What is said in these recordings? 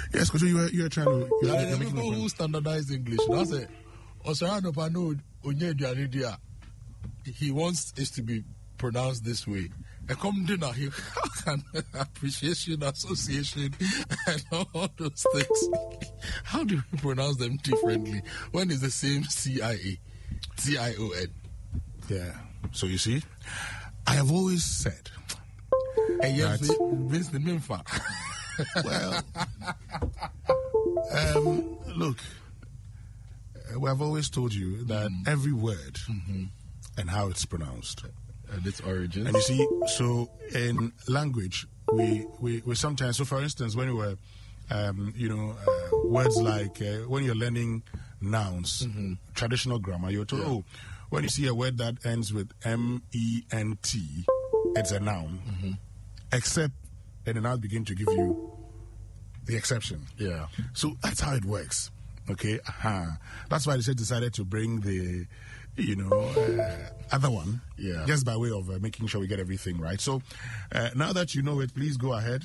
Yes, because you are trying to. You're making people who standardize English. That's it. Osarano Panud Onye. He wants it to be pronounced this way. A common dinner, how can appreciation, association, and all those things? How do we pronounce them differently when it's the same CIA, TION? Yeah. So you see, I have always said. And yes, Vince the Minfa. Well, look, we have always told you that every word and how it's pronounced. And its origins. And you see, so in language, we sometimes, so for instance, when we were, words like when you're learning nouns, traditional grammar, you're told, when you see a word that ends with MENT, it's a noun, except, and then I'll begin to give you the exception. Yeah. So that's how it works. Okay. That's why they decided to bring the, other one. Yeah. Just by way of making sure we get everything right. So now that you know it, please go ahead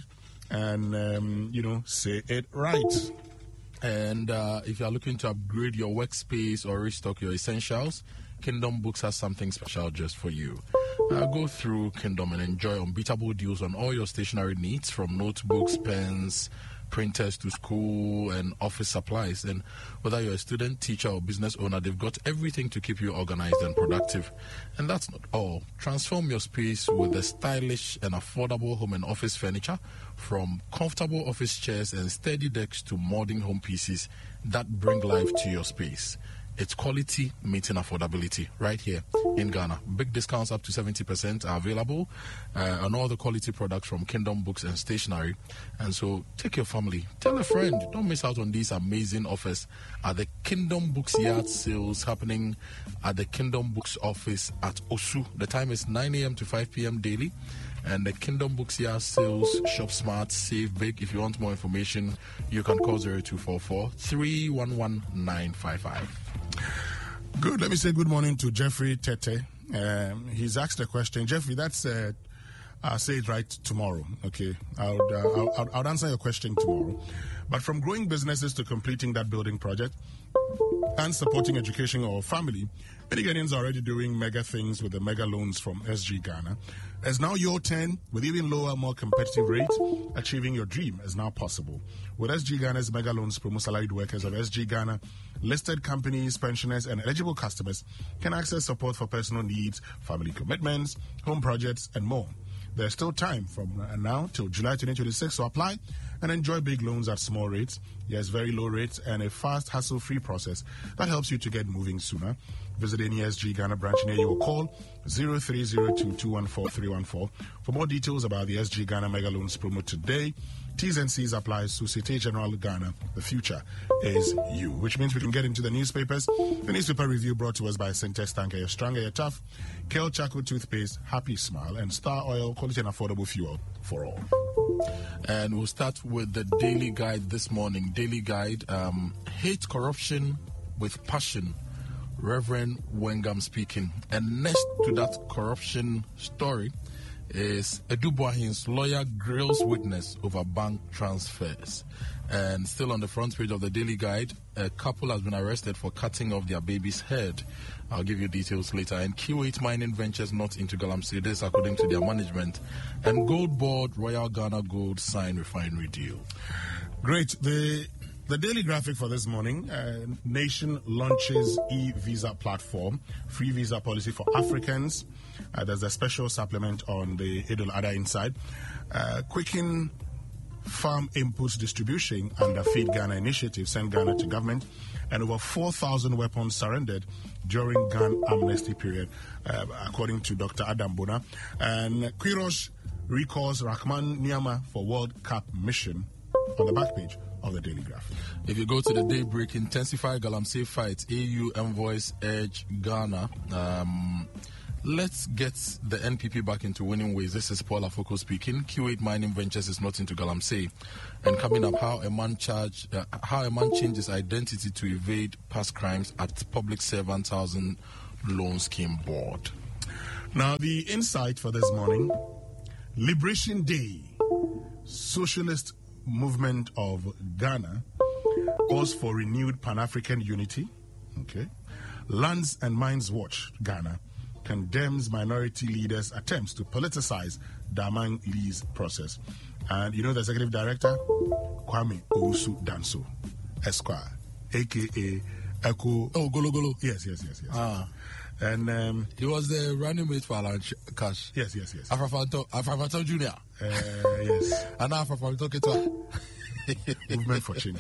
and, say it right. And if you are looking to upgrade your workspace or restock your essentials, Kingdom Books has something special just for you. Go through Kingdom and enjoy unbeatable deals on all your stationery needs, from notebooks, pens, printers to school and office supplies. And whether you're a student, teacher, or business owner, they've got everything to keep you organized and productive. And that's not all. Transform your space with the stylish and affordable home and office furniture, from comfortable office chairs and sturdy decks to modern home pieces that bring life to your space. It's quality meeting affordability right here in Ghana. Big discounts up to 70% are available on all the quality products from Kingdom Books and Stationery. And so take your family, tell a friend. Don't miss out on these amazing offers at the Kingdom Books Yard Sales happening at the Kingdom Books office at Osu. The time is 9 a.m. to 5 p.m. daily. And the Kingdom Books Yard Sales, shop smart, save big. If you want more information, you can call 0244 311 955. Good. Let me say good morning to Jeffrey Tete. He's asked a question. Jeffrey, that's I'll say it right tomorrow. Okay, I'll answer your question tomorrow. But from growing businesses to completing that building project and supporting education of our family, many Ghanaians are already doing mega things with the mega loans from SG Ghana. It's now your turn. With even lower, more competitive rates, achieving your dream is now possible. With SG Ghana's mega loans, promo salaried workers of SG Ghana, listed companies, pensioners, and eligible customers can access support for personal needs, family commitments, home projects, and more. There's still time from now till July 2026 to apply and enjoy big loans at small rates. Yes, very low rates and a fast, hassle-free process that helps you to get moving sooner. Visit any SG Ghana branch near you or call 0302-214-314 for more details about the SG Ghana Mega Loans promo today. T's and C's apply. Societe Generale Ghana. The future is you. Which means we can get into the newspapers. The newspaper review brought to us by Syntex Tanker. You're stronger, you're tough. Kale Charcoal Toothpaste, Happy Smile, and Star Oil, quality and affordable fuel for all. And we'll start with the Daily Guide this morning. Daily Guide, hate corruption with passion. Reverend Wengam speaking. And next to that corruption story is Edubuahin's lawyer grills witness over bank transfers. And still on the front page of the Daily Guide, a couple has been arrested for cutting off their baby's head. I'll give you details later. And Q8 Mining Ventures not into Galamsey, this according to their management. And Gold Board, Royal Ghana Gold sign refinery deal. Great. The daily graphic for this morning, Nation launches e-visa platform, free visa policy for Africans. There's a special supplement on the Eid al-Adha inside. Quicken farm inputs distribution under Feed Ghana initiative, send Ghana to government. And over 4,000 weapons surrendered during Ghana amnesty period, according to Dr. Adam Bona. And Quiroz recalls Rahman Niama for World Cup mission on the back page of the Daily Graphic. If you go to the Daybreak, intensify Galamsey fight, AU envoys urge Ghana. Let's get the NPP back into winning ways. This is Paul Afoko speaking. Q8 Mining Ventures is not into Galamsey. And coming up, how a man changes identity to evade past crimes at Public Servant Housing Loan Scheme Board. Now, the insight for this morning, Liberation Day, Socialist movement of Ghana calls for renewed Pan-African unity. Okay. Lands and Mines Watch Ghana condemns minority leaders' attempts to politicize Damang lease process. And you know the executive director? Kwame Owusu Danso, Esquire, a.k.a. Echo. Oh, Golo Golo. Yes. And he was the running mate for Alan Cash. Yes. Afrafanto Jr. Yes. And Afrafanto Ketwa. Movement for Change.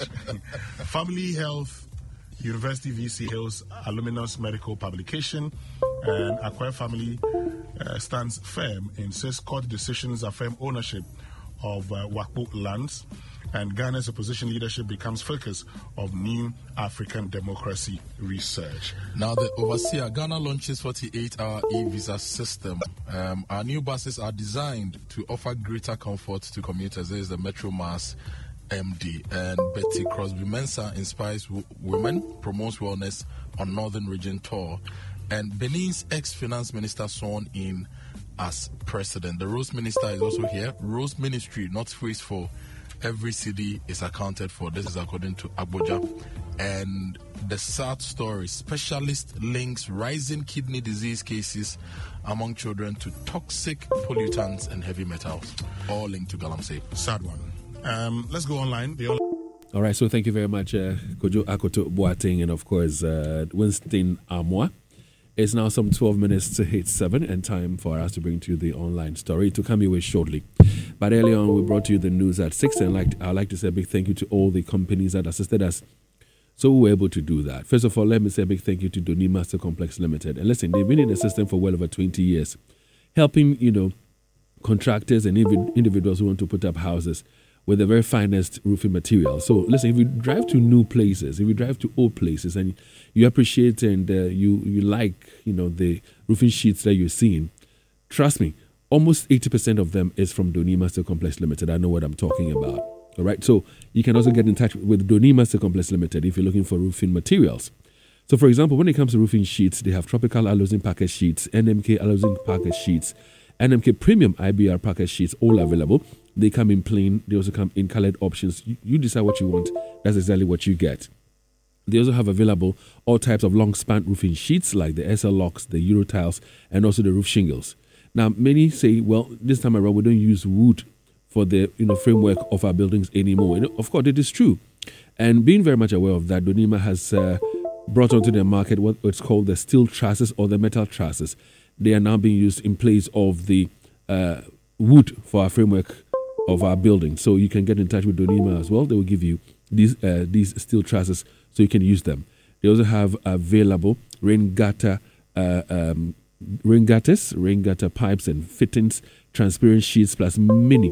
Family Health University VC Hills Alumnus Medical Publication, and Acquire Family stands firm in says court decisions affirm ownership of Wakpo lands, and Ghana's opposition leadership becomes focus of new African democracy research. Now, the overseer, Ghana launches 48-hour e-visa system. Our new buses are designed to offer greater comfort to commuters. There is the Metro Mass MD, and Betty Crosby Mensah inspires women, promotes wellness on Northern Region tour, and Benin's ex-finance minister sworn in as president. The Rose Minister is also here. Rose Ministry, not wasteful. Every city is accounted for. This is according to Abuja. And the sad story, specialist links rising kidney disease cases among children to toxic pollutants and heavy metals, all linked to Galamsey. Sad one. Let's go online. All right, so thank you very much, Kojo Akoto Boateng, and of course, Winston Amwa. It's now some 12 minutes to hit 7, and time for us to bring to you the online story to come your way shortly. But earlier on, we brought you the news at 6, and I'd like to say a big thank you to all the companies that assisted us, so we were able to do that. First of all, let me say a big thank you to Doni Master Complex Limited. And listen, they've been in the system for well over 20 years, helping, contractors and individuals who want to put up houses with the very finest roofing material. So listen, if you drive to new places, if you drive to old places, and you appreciate and you like, the roofing sheets that you're seeing, trust me, almost 80% of them is from Doni Master Complex Limited. I know what I'm talking about. All right, so you can also get in touch with Doni Master Complex Limited if you're looking for roofing materials. So for example, when it comes to roofing sheets, they have Tropical Aluzinc package sheets, NMK Aluzinc package sheets, NMK Premium IBR package sheets, all available. They come in plain. They also come in colored options. You decide what you want. That's exactly what you get. They also have available all types of long span roofing sheets like the SL locks, the Euro tiles, and also the roof shingles. Now, many say, well, this time around we don't use wood for the framework of our buildings anymore. Of course, it is true. And being very much aware of that, Donima has brought onto the market what's called the steel trusses or the metal trusses. They are now being used in place of the wood for our framework of our building. So you can get in touch with Donima as well. They will give you these steel trusses so you can use them. They also have available rain gutter pipes and fittings, transparent sheets, plus many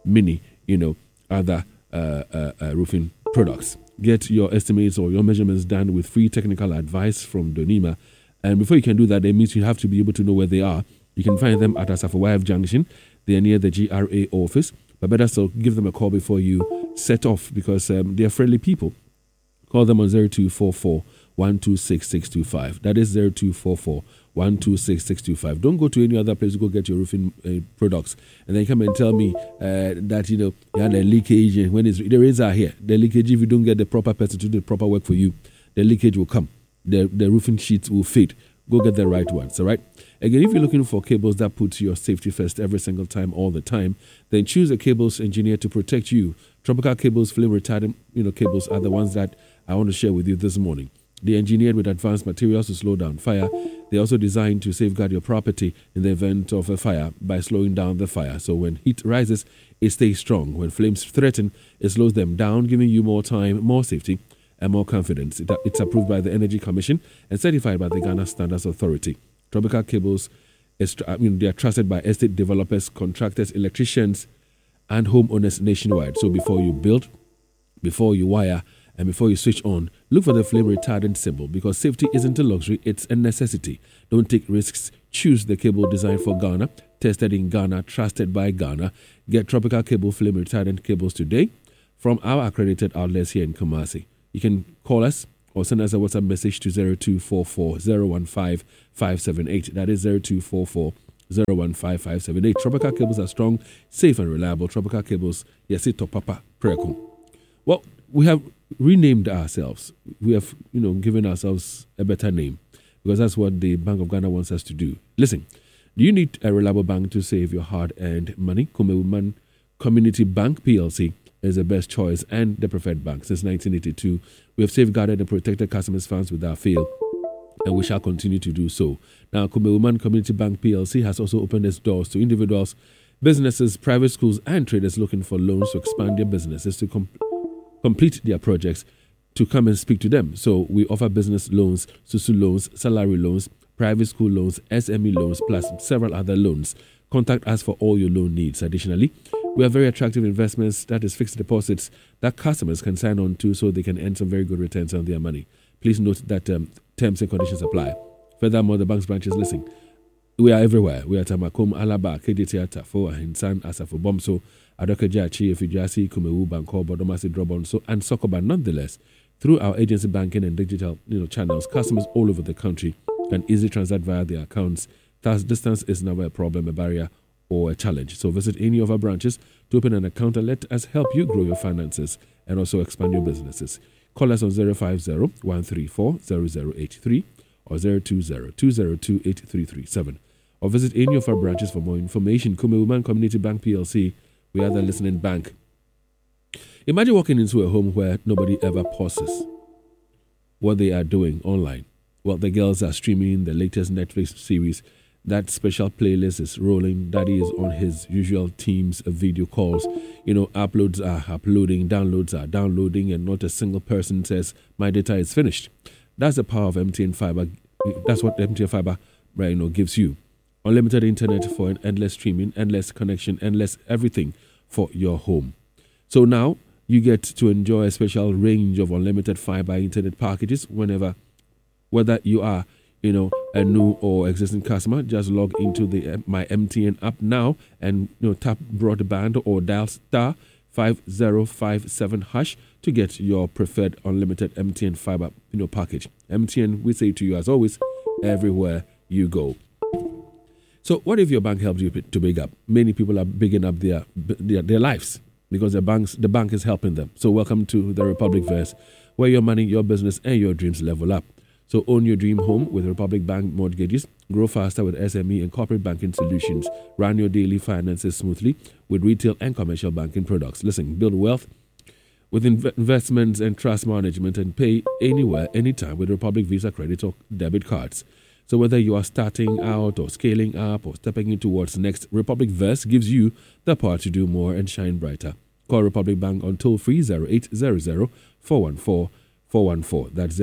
other roofing products. Get your estimates or your measurements done with free technical advice from Donima. And before you can do that, it means you have to be able to know where they are. You can find them at Asafo Junction. They are near the GRA office. But better still, give them a call before you set off, because they are friendly people. Call them on 0244 126 625. That is 0244 126 625. Don't go to any other place to go get your roofing products and then come and tell me that you had a leakage. And when the rains are here, the leakage, if you don't get the proper person to do the proper work for you, the leakage will come. The roofing sheets will fade. Go get the right ones, all right? Again, if you're looking for cables that put your safety first every single time, all the time, then choose a cables engineer to protect you. Tropical Cables, flame retardant, cables are the ones that I want to share with you this morning. They're engineered with advanced materials to slow down fire. They're also designed to safeguard your property in the event of a fire by slowing down the fire. So when heat rises, it stays strong. When flames threaten, it slows them down, giving you more time, more safety, and more confidence. It's approved by the Energy Commission and certified by the Ghana Standards Authority. Tropical Cables, they are trusted by estate developers, contractors, electricians, and homeowners nationwide. So before you build, before you wire, and before you switch on, look for the flame retardant symbol, because safety isn't a luxury, it's a necessity. Don't take risks. Choose the cable designed for Ghana, tested in Ghana, trusted by Ghana. Get Tropical Cable flame retardant cables today from our accredited outlets here in Kumasi. You can call us or send us a WhatsApp message to 0244 015 578. That is 0244 015 578. Tropical Cables are strong, safe, and reliable. Tropical Cables, yes, it's Papa. Preko. Well, we have renamed ourselves. We have, given ourselves a better name because that's what the Bank of Ghana wants us to do. Listen, do you need a reliable bank to save your hard-earned money? Kumewuman Community Bank PLC is the best choice and the preferred bank. Since 1982, we have safeguarded and protected customers' funds without fail, and we shall continue to do so. Now, Kumewuman Community Bank PLC has also opened its doors to individuals, businesses, private schools, and traders looking for loans to expand their businesses to complete their projects, to come and speak to them. So we offer business loans, SUSU loans, salary loans, private school loans, SME loans, plus several other loans. Contact us for all your loan needs. Additionally, we have very attractive investments, that is fixed deposits, that customers can sign on to so they can earn some very good returns on their money. Please note that terms and conditions apply. Furthermore, the bank's branches, listen, we are everywhere. We are Tamakum, Alaba, KDT, Tafo, Ahinsan, Asafo Bomso, Adokajachi, Efijasi, Kumewu, Banko, Bodomasi, Drobonso, and Sokoba. Nonetheless, through our agency banking and digital channels, customers all over the country can easily transact via their accounts. Thus, distance is never a problem, a barrier, or a challenge. So visit any of our branches to open an account and let us help you grow your finances and also expand your businesses. Call us on 050-134-0083 or 020-202-8337 or visit any of our branches for more information. Kumewuman Community Bank PLC, we are the listening bank. Imagine walking into a home where nobody ever pauses what they are doing online. Well, the girls are streaming the latest Netflix series. That special playlist is rolling. Daddy is on his usual Teams video calls. Uploads are uploading, downloads are downloading, and not a single person says, my data is finished. That's the power of MTN Fiber. That's what MTN Fiber gives you. Unlimited internet for an endless streaming, endless connection, endless everything for your home. So now you get to enjoy a special range of unlimited fiber internet packages whether you are a new or existing customer. Just log into the My MTN app now and tap broadband or dial star 5057 hash to get your preferred unlimited MTN Fiber package. MTN, we say to you as always, everywhere you go. So what if your bank helps you to big up? Many people are bigging up their lives because the bank is helping them. So welcome to the Republic Verse, where your money, your business, and your dreams level up. So own your dream home with Republic Bank mortgages. Grow faster with SME and corporate banking solutions. Run your daily finances smoothly with retail and commercial banking products. Listen, build wealth with investments and trust management and pay anywhere, anytime with Republic Visa credit or debit cards. So whether you are starting out or scaling up or stepping into what's next, Republic Verse gives you the power to do more and shine brighter. Call Republic Bank on toll-free 0800-414-414. That's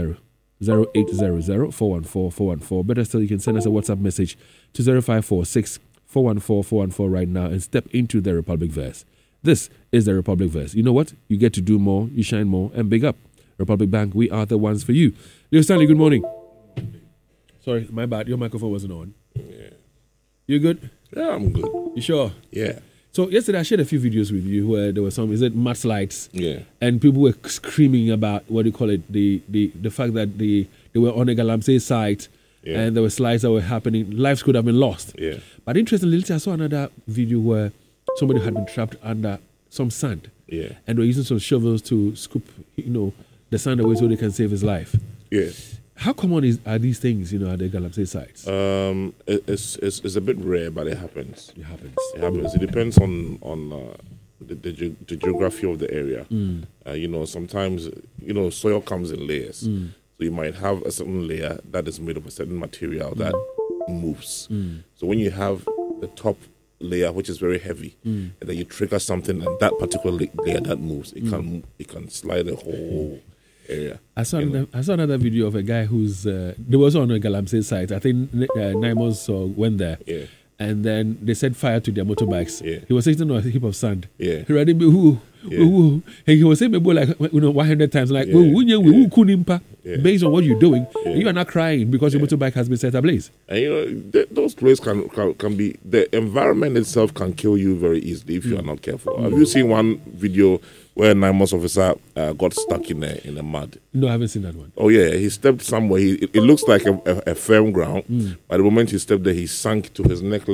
0800-414-414. Better still, you can send us a WhatsApp message to 0546-414-414 right now and step into the Republic Verse. This is the Republic Verse. You know what? You get to do more, you shine more, and big up. Republic Bank, we are the ones for you. Leo Stanley, good morning. Sorry, my bad. Your microphone wasn't on. Yeah. You good? Yeah, I'm good. You sure? Yeah. So yesterday I shared a few videos with you where there were some, mudslides? Yeah. And people were screaming about, the fact that they were on a Galamsey site, Yeah. and there were slides that were happening. Lives could have been lost. Yeah. But interestingly, I saw another video where somebody had been trapped under some sand. Yeah. And they were using some shovels to scoop, the sand away so they can save his life. Yeah. How common are these things, at the Galamsey sites? It's a bit rare, but it happens. It happens. It happens. It depends on the geography of the area. Sometimes soil comes in layers. So you might have a certain layer that is made of a certain material that moves. So when you have the top layer, which is very heavy, and then you trigger something, and that particular layer that moves, it can slide the whole area. I saw another video of a guy who's there was on a Galamsey site. I think Naimos went there. Yeah. And then they set fire to their motorbikes. Yeah. He was sitting on a heap of sand. Yeah. He ready and he was saying maybe 100 times based on what you're doing. And you are not crying because your motorbike has been set ablaze. And those places can be, the environment itself can kill you very easily if you are not careful. Have you seen one video where a NIMOS officer got stuck in the mud? No, I haven't seen that one. Oh yeah, he stepped somewhere. It looks like a firm ground. By the moment he stepped there, he sank to his neck